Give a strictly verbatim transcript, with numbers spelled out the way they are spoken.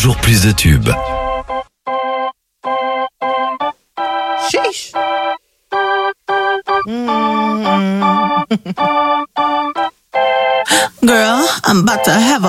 toujours plus de tubes. Sheesh. Mm. Girl, I'm about to have a